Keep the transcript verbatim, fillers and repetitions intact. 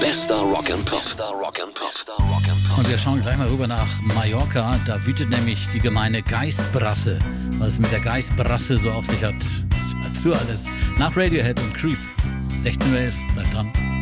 Bester Rock and Pop. Bester Rock and Pop. Und wir schauen gleich mal rüber nach Mallorca. Da wütet nämlich die gemeine Geistbrasse. Was es mit der Geistbrasse so auf sich hat, dazu alles nach Radiohead und Creep. sechzehn Uhr elf, bleibt dran.